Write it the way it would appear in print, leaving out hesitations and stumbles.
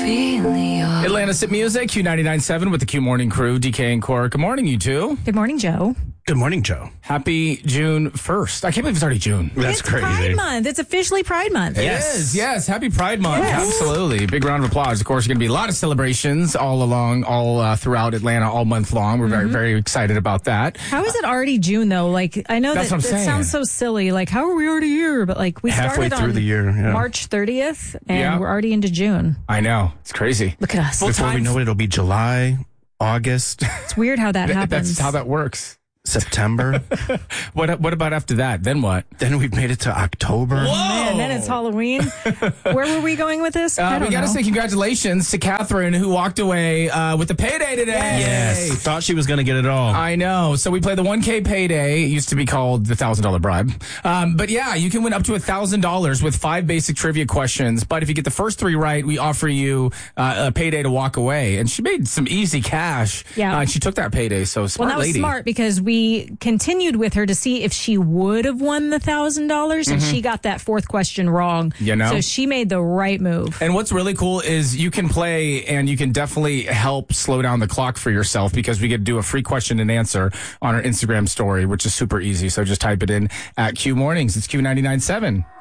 Atlanta's Hit Music, Q99.7 with the Q Morning Crew, DK and Cora. Good morning, you two. Good morning, Joe. Good morning, Joe. Happy June 1st. I can't believe it's already June. That's it's crazy. Pride Month. It's officially Pride Month. It is, yes. Happy Pride Month. Yes. Absolutely. Big round of applause. Of course, going to be a lot of celebrations all throughout Atlanta all month long. We're very, very excited about that. How is it already June, though? Like, I know That's that what I'm it saying. sounds so silly. Like, how are we already here? But, like, we Halfway started through on the year, yeah. March 30th, and Yeah. we're already into June. I know. It's crazy. Look at us. Before we know it, it'll be July, August, It's weird how that happens. That's how that works. September. What about after that? Then what? Then we've made it to October. Man, then it's Halloween. Where were we going with this? I We don't got to know. say congratulations to Catherine, who walked away with the payday today. Yes. Thought she was going to get it all. I know. So we play the 1K payday. It used to be called the $1,000 bribe. But yeah, you can win up to $1,000 with 5 basic trivia questions. But if you get the first 3 right, we offer you a payday to walk away. And she made some easy cash. Yeah. And she took that payday. So smart Well, that was lady. smart because we continued with her to see if she would have won the $1,000, and she got that 4th question wrong. You know? So she made the right move. And what's really cool is you can play and you can definitely help slow down the clock for yourself because we get to do a free question and answer on our Instagram story, which is super easy. So just type it in at Q Mornings. It's Q99.7.